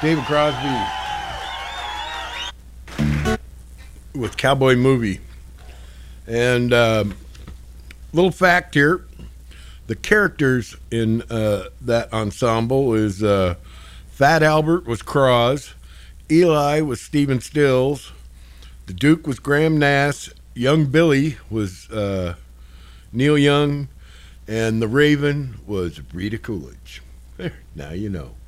David Crosby with Cowboy Movie. And little fact here, the characters in that ensemble is Fat Albert was Cross, Eli was Stephen Stills, the Duke was Graham Nass, Young Billy was Neil Young, and the Raven was Rita Coolidge. There, now you know.